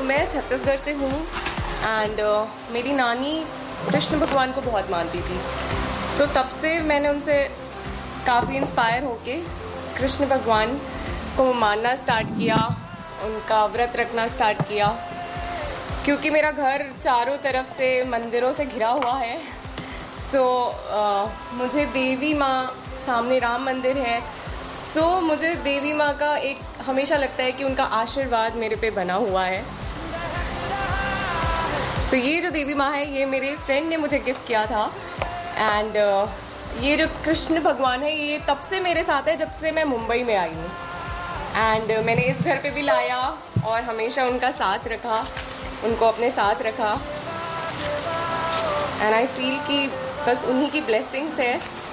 मैं छत्तीसगढ़ से हूँ एंड मेरी नानी कृष्ण भगवान को बहुत मानती थी, तो तब से मैंने उनसे काफ़ी इंस्पायर होके कृष्ण भगवान को मानना स्टार्ट किया, उनका व्रत रखना स्टार्ट किया। क्योंकि मेरा घर चारों तरफ से मंदिरों से घिरा हुआ है, सो मुझे देवी माँ, सामने राम मंदिर है, सो मुझे देवी माँ का एक हमेशा लगता है कि उनका आशीर्वाद मेरे पे बना हुआ है। तो ये जो देवी माँ है, ये मेरे फ्रेंड ने मुझे गिफ्ट किया था एंड ये जो कृष्ण भगवान है, ये तब से मेरे साथ है जब से मैं मुंबई में आई हूँ एंड मैंने इस घर पे भी लाया और हमेशा उनका साथ रखा, उनको अपने साथ रखा एंड आई फील कि बस उन्हीं की ब्लेसिंग्स है